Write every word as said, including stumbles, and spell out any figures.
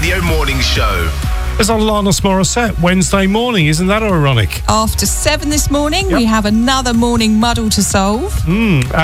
Radio Morning Show. It's on Alanis Morissette Wednesday morning. Isn't that ironic? After seven this morning, Yep. we have another morning muddle to solve. Mm.